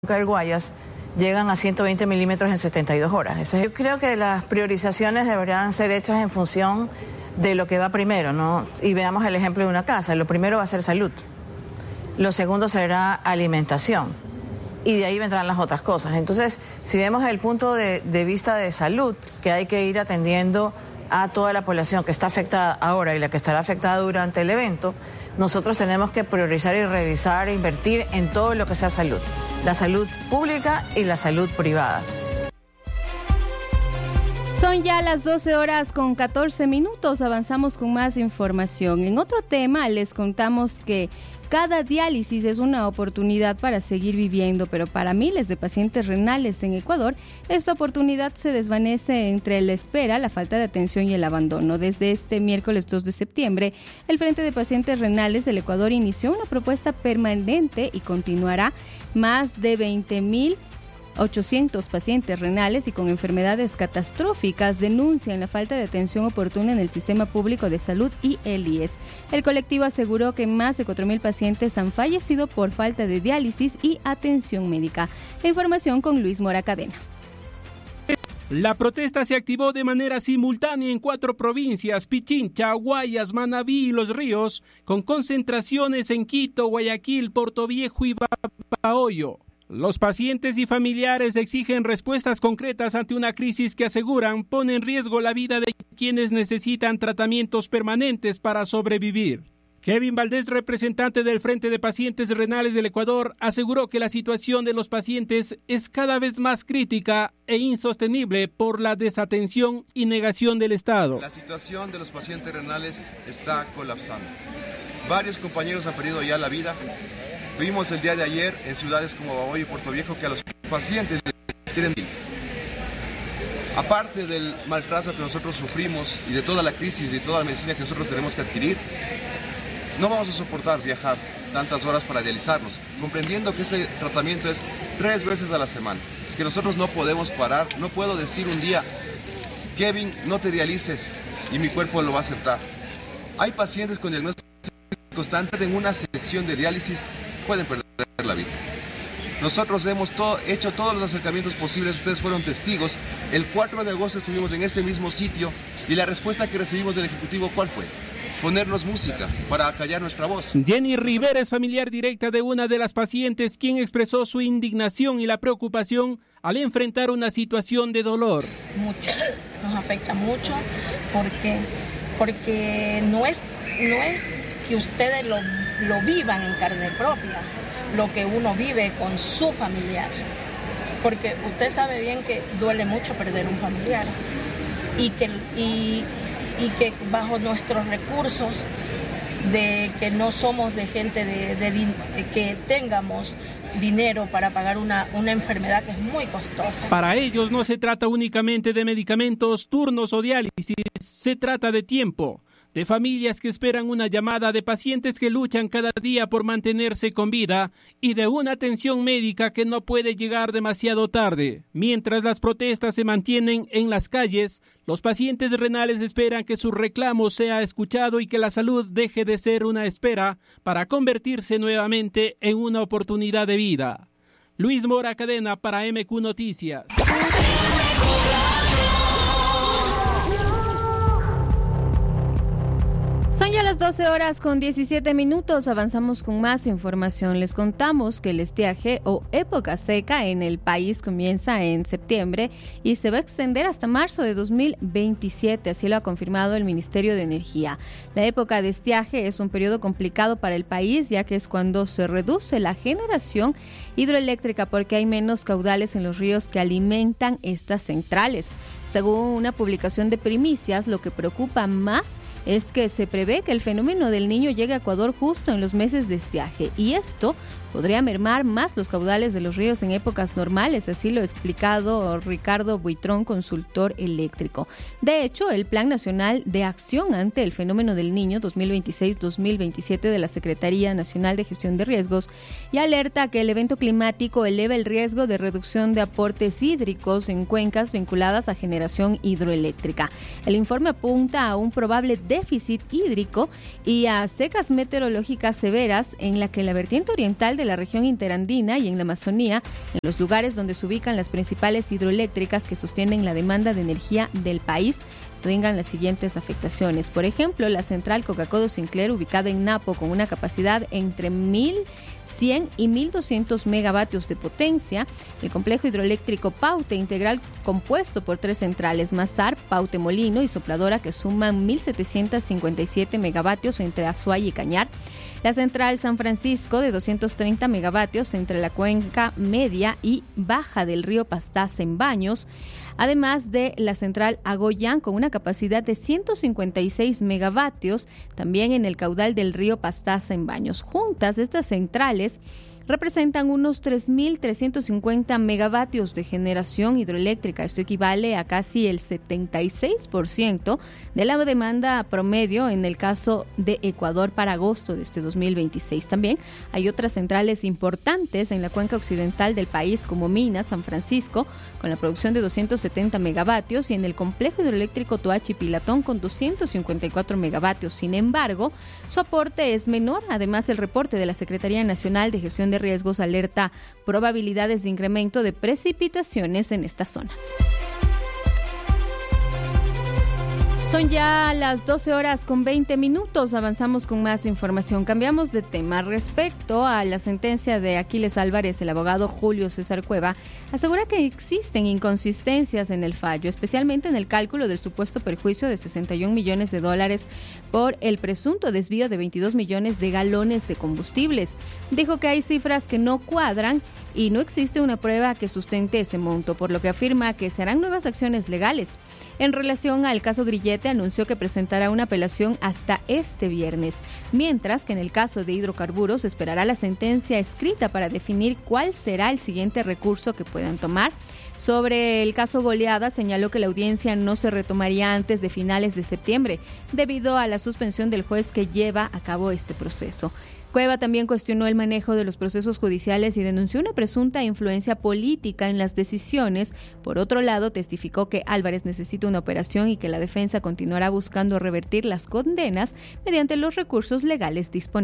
del Guayas llegan a 120 milímetros en 72 horas. Yo creo que las priorizaciones deberían ser hechas en función de lo que va primero, ¿no? Y veamos el ejemplo de una casa. Lo primero va a ser salud. Lo segundo será alimentación. Y de ahí vendrán las otras cosas. Entonces, si vemos el punto de vista de salud, que hay que ir atendiendo a toda la población que está afectada ahora y la que estará afectada durante el evento, nosotros tenemos que priorizar y revisar e invertir en todo lo que sea salud. La salud pública y la salud privada. Son ya las 12:14. Avanzamos con más información. En otro tema, les contamos que cada diálisis es una oportunidad para seguir viviendo, pero para miles de pacientes renales en Ecuador, esta oportunidad se desvanece entre la espera, la falta de atención y el abandono. Desde este miércoles 2 de septiembre, el Frente de Pacientes Renales del Ecuador inició una propuesta permanente y continuará. Más de 20.800 pacientes renales y con enfermedades catastróficas denuncian la falta de atención oportuna en el sistema público de salud y el IES. El colectivo aseguró que más de 4.000 pacientes han fallecido por falta de diálisis y atención médica. La información con Luis Mora Cadena. La protesta se activó de manera simultánea en 4 provincias: Pichincha, Guayas, Manabí y Los Ríos, con concentraciones en Quito, Guayaquil, Portoviejo y Bahoyo. Los pacientes y familiares exigen respuestas concretas ante una crisis que aseguran pone en riesgo la vida de quienes necesitan tratamientos permanentes para sobrevivir. Kevin Valdés, representante del Frente de Pacientes Renales del Ecuador, aseguró que la situación de los pacientes es cada vez más crítica e insostenible por la desatención y negación del Estado. La situación de los pacientes renales está colapsando. Varios compañeros han perdido ya la vida. Vimos el día de ayer en ciudades como Bahoyo y Portoviejo que a los pacientes les quieren ir. Aparte del maltrato que nosotros sufrimos y de toda la crisis y toda la medicina que nosotros tenemos que adquirir, no vamos a soportar viajar tantas horas para dializarnos, comprendiendo que ese tratamiento es 3 veces a la semana, que nosotros no podemos parar. No puedo decir un día, Kevin, no te dialices y mi cuerpo lo va a aceptar. Hay pacientes con diagnóstico constante en una sesión de diálisis pueden perder la vida. Nosotros hemos hecho todos los acercamientos posibles, ustedes fueron testigos. El 4 de agosto estuvimos en este mismo sitio y la respuesta que recibimos del Ejecutivo, ¿cuál fue? Ponernos música para acallar nuestra voz. Jenny Rivera es familiar directa de una de las pacientes, quien expresó su indignación y la preocupación al enfrentar una situación de dolor. Mucho, nos afecta mucho porque no es que ustedes lo vivan en carne propia, lo que uno vive con su familiar, porque usted sabe bien que duele mucho perder un familiar y que bajo nuestros recursos, de que no somos de gente que tengamos dinero para pagar una enfermedad que es muy costosa. Para ellos no se trata únicamente de medicamentos, turnos o diálisis, se trata de tiempo, de familias que esperan una llamada, de pacientes que luchan cada día por mantenerse con vida y de una atención médica que no puede llegar demasiado tarde. Mientras las protestas se mantienen en las calles, los pacientes renales esperan que su reclamo sea escuchado y que la salud deje de ser una espera para convertirse nuevamente en una oportunidad de vida. Luis Mora Cadena para MQ Noticias. Son ya las 12:17. Avanzamos con más información. Les contamos que el estiaje o época seca en el país comienza en septiembre y se va a extender hasta marzo de 2027. Así lo ha confirmado el Ministerio de Energía. La época de estiaje es un periodo complicado para el país, ya que es cuando se reduce la generación hidroeléctrica porque hay menos caudales en los ríos que alimentan estas centrales. Según una publicación de Primicias, lo que preocupa más es que se prevé que el fenómeno del Niño llegue a Ecuador justo en los meses de estiaje y esto podría mermar más los caudales de los ríos en épocas normales, así lo ha explicado Ricardo Buitrón, consultor eléctrico. De hecho, el Plan Nacional de Acción ante el Fenómeno del Niño 2026-2027 de la Secretaría Nacional de Gestión de Riesgos ya alerta que el evento climático eleva el riesgo de reducción de aportes hídricos en cuencas vinculadas a generación hidroeléctrica. El informe apunta a un probable déficit hídrico y a secas meteorológicas severas en la que la vertiente oriental de la región interandina y en la Amazonía, en los lugares donde se ubican las principales hidroeléctricas que sostienen la demanda de energía del país, tengan las siguientes afectaciones. Por ejemplo, la central Coca-Cola Sinclair, ubicada en Napo, con una capacidad entre 1.100 y 1.200 megavatios de potencia. El complejo hidroeléctrico Paute Integral, compuesto por 3 centrales, Mazar, Paute Molino y Sopladora, que suman 1.757 megavatios entre Azuay y Cañar. La central San Francisco, de 230 megavatios entre la cuenca media y baja del río Pastaza en Baños, además de la central Agoyán, con una capacidad de 156 megavatios, también en el caudal del río Pastaza en Baños. Juntas, estas centrales representan unos 3.350 megavatios de generación hidroeléctrica. Esto equivale a casi el 76% de la demanda promedio en el caso de Ecuador para agosto de este 2026. También hay otras centrales importantes en la cuenca occidental del país, como Minas, San Francisco, con la producción de 270 megavatios, y en el complejo hidroeléctrico Toachi Pilatón con 254 megavatios. Sin embargo, su aporte es menor. Además, el reporte de la Secretaría Nacional de Gestión de Riesgos alerta probabilidades de incremento de precipitaciones en estas zonas. Son ya las 12:20. Avanzamos con más información. Cambiamos de tema. Respecto a la sentencia de Aquiles Álvarez, el abogado Julio César Cueva asegura que existen inconsistencias en el fallo, especialmente en el cálculo del supuesto perjuicio de $61 millones por el presunto desvío de 22 millones de galones de combustibles. Dijo que hay cifras que no cuadran y no existe una prueba que sustente ese monto, por lo que afirma que se harán nuevas acciones legales. En relación al caso Grillete, anunció que presentará una apelación hasta este viernes, mientras que en el caso de hidrocarburos esperará la sentencia escrita para definir cuál será el siguiente recurso que puedan tomar. Sobre el caso Goleada, señaló que la audiencia no se retomaría antes de finales de septiembre, debido a la suspensión del juez que lleva a cabo este proceso. Cueva también cuestionó el manejo de los procesos judiciales y denunció una presunta influencia política en las decisiones. Por otro lado, testificó que Álvarez necesita una operación y que la defensa continuará buscando revertir las condenas mediante los recursos legales disponibles.